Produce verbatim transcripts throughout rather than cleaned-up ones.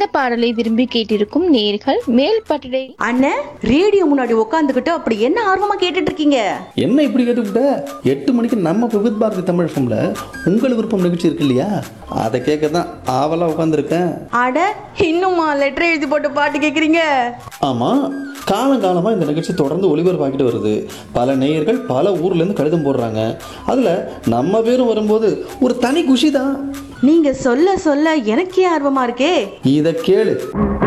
பாடலை விரும்பி கேட்டிருக்கும் நேர்கள் மேல் பட்டடை அண்ணன் ரேடியோ முன்னாடி உட்காந்துக்கிட்டு அப்படி என்ன ஆர்வமா கேட்டுட்டு இருக்கீங்க? என்ன இப்படி கேட்டுக்கிட்ட? எட்டு மணிக்கு நம்ம விவித் பாரதி தமிழ் ஃபம்ல உங்கள் விருப்பம் நிகழ்ச்சி இருக்கு இல்லையா, அதை கேட்க தான் ஆவலா உட்காந்துருக்கேன். அட இன்னுமா லெட்டர் எழுதி போட்டு பாட்டு கேக்குறீங்க? ஆமாம், காலங்காலமாக இந்த நிகழ்ச்சி தொடர்ந்து ஒளிபரப்பாக்கிட்டு வருது. பல நேயர்கள் பல ஊர்லேருந்து கடிதம் போடுறாங்க. அதில் நம்ம பேரும் வரும்போது ஒரு தனி குஷி தான். நீங்க சொல்ல சொல்ல எனக்கே ஆர்வமா இருக்கே. இதை கேளு.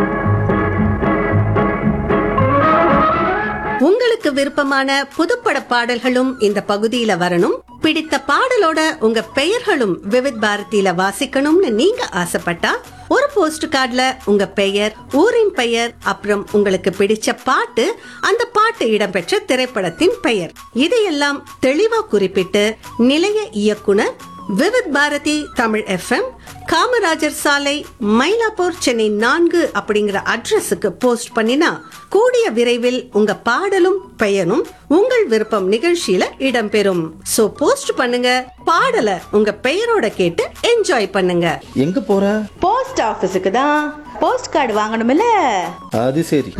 உங்களுக்கு விருப்பமான புதுப்பட பாடல்களும் இந்த பகுதியில வரணும், பிடித்த பாடலோட உங்க பெயர்களும் விவித் பாரதியில வாசிக்கணும்னு நீங்க ஆசைப்பட்டா ஒரு போஸ்ட் கார்டுல உங்க பெயர், ஊரின் பெயர், அப்புறம் உங்களுக்கு பிடிச்ச பாட்டு, அந்த பாட்டு இடம்பெற்ற திரைப்படத்தின் பெயர், இதையெல்லாம் தெளிவா குறிப்பிட்டு நிலைய இயக்குனர் விவித் பாரதி தமிழ் எஃப்எம், காமராஜர் சாலை, மயிலாப்பூர், சென்னை நான்கு அப்படிங்கிற அட்ரஸுக்கு போஸ்ட் பண்ணினா கூடிய விரைவில் உங்க பாடலும் பெயரும் உங்கள் விருப்பம் நிகழ்ச்சியில இடம்பெறும். சோ போஸ்ட் பண்ணுங்க, பாடலை உங்க பெயரோட கேட்டு என்ஜாய் பண்ணுங்க. எங்க போற? போஸ்ட் ஆபீஸுக்கு தான். Post card வாங்கணும்ல. அது சரி.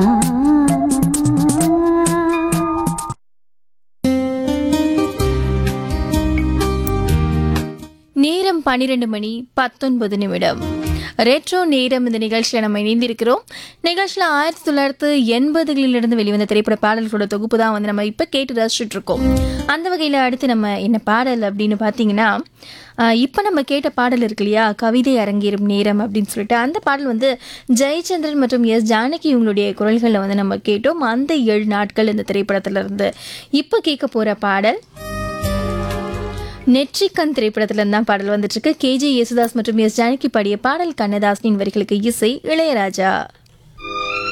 நேரம் பன்னிரண்டு மணி பத்தொன்பது நிமிடம். ரெட்ரோ நேரம் இந்த நிகழ்ச்சியில் நம்ம இணைந்திருக்கிறோம். நிகழ்ச்சியில் ஆயிரத்தி தொள்ளாயிரத்து எண்பதுகளிலிருந்து வெளிவந்த திரைப்பட பாடல்களோட தொகுப்பு தான் வந்து நம்ம இப்போ கேட்டு ரசிச்சுட்டு இருக்கோம். அந்த வகையில் அடுத்து நம்ம என்ன பாடல் அப்படின்னு பார்த்தீங்கன்னா, இப்போ நம்ம கேட்ட பாடல் இருக்கு இல்லையா, கவிதை அரங்கேறும் நேரம் அப்படின்னு சொல்லிட்டு, அந்த பாடல் வந்து ஜெயச்சந்திரன் மற்றும் எஸ் ஜானகி இவங்களுடைய குரல்களில் வந்து நம்ம கேட்டோம். அந்த ஏழு நாட்கள் இந்த திரைப்படத்திலிருந்து. இப்போ கேட்க போகிற பாடல் நெற்றிக்கண் திரைப்படத்திலிருந்து தான் பாடல் வந்துட்டு இருக்கு. கே ஜே யேசுதாஸ் மற்றும் எஸ் ஜானகி பாடிய பாடல், கண்ணதாசனின் வரிகளுக்கு இசை, இளையராஜா.